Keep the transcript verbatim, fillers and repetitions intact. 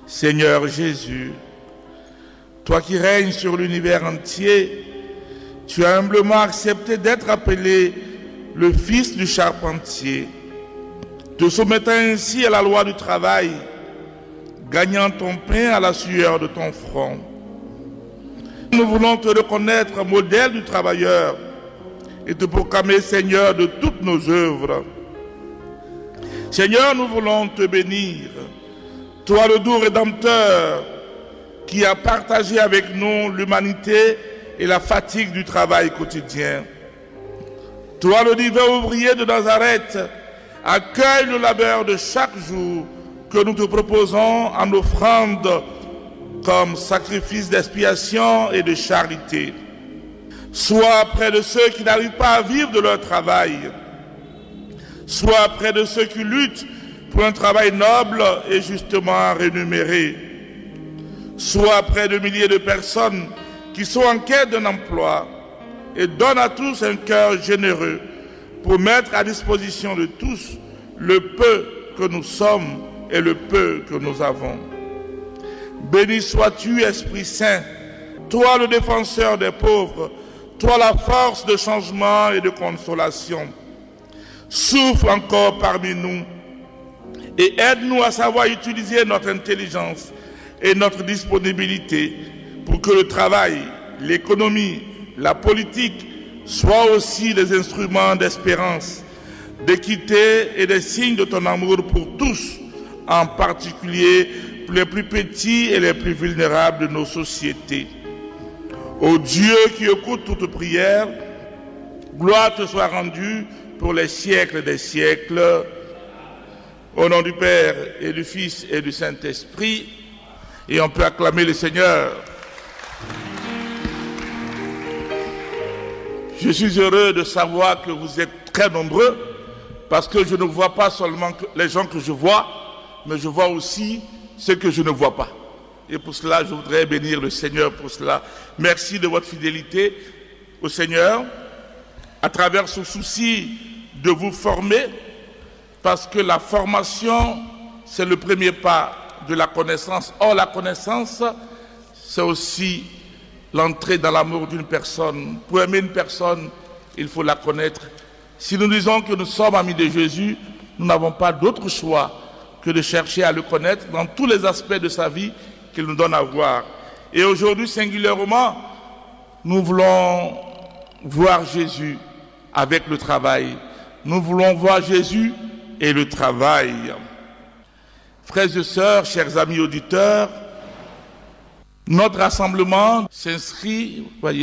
Seigneur Jésus, toi qui règnes sur l'univers entier, tu as humblement accepté d'être appelé le Fils du charpentier, te soumettant ainsi à la loi du travail, gagnant ton pain à la sueur de ton front. Nous voulons te reconnaître modèle du travailleur et te proclamer Seigneur de toutes nos œuvres. Seigneur, nous voulons te bénir, toi le doux Rédempteur qui a partagé avec nous l'humanité et la fatigue du travail quotidien. Toi le divin ouvrier de Nazareth, accueille le labeur de chaque jour que nous te proposons en offrande comme sacrifice d'expiation et de charité. Sois près de ceux qui n'arrivent pas à vivre de leur travail. Sois près de ceux qui luttent pour un travail noble et justement rémunéré. Sois près de milliers de personnes qui sont en quête d'un emploi et donne à tous un cœur généreux pour mettre à disposition de tous le peu que nous sommes et le peu que nous avons. Béni sois-tu, Esprit Saint, toi le défenseur des pauvres, toi la force de changement et de consolation. Souffle encore parmi nous et aide-nous à savoir utiliser notre intelligence et notre disponibilité pour que le travail, l'économie, la politique soient aussi des instruments d'espérance, d'équité et des signes de ton amour pour tous, en particulier pour les plus petits et les plus vulnérables de nos sociétés. Ô Dieu qui écoute toute prière, gloire te soit rendue pour les siècles des siècles. Au nom du Père et du Fils et du Saint-Esprit, et on peut acclamer le Seigneur. Je suis heureux de savoir que vous êtes très nombreux, parce que je ne vois pas seulement les gens que je vois, mais je vois aussi ceux que je ne vois pas. Et pour cela, je voudrais bénir le Seigneur pour cela. Merci de votre fidélité au Seigneur, à travers ce souci de vous former, parce que la formation, c'est le premier pas de la connaissance. Or, la connaissance, c'est aussi l'entrée dans l'amour d'une personne. Pour aimer une personne, il faut la connaître. Si nous disons que nous sommes amis de Jésus, nous n'avons pas d'autre choix que de chercher à le connaître dans tous les aspects de sa vie qu'il nous donne à voir. Et aujourd'hui, singulièrement, nous voulons voir Jésus avec le travail. Nous voulons voir Jésus et le travail. Frères et sœurs, chers amis auditeurs, notre rassemblement s'inscrit, voyez,